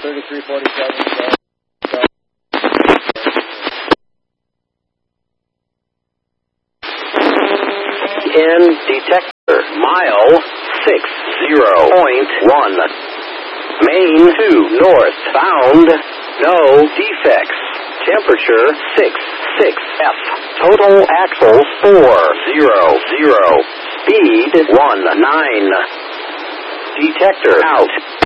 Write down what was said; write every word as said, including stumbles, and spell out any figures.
thirty-three forty-seven. In detector, mile six zero point one. Main two north bound, no defects. Temperature six six F. Total axles four zero zero. Speed one nine. Detector out.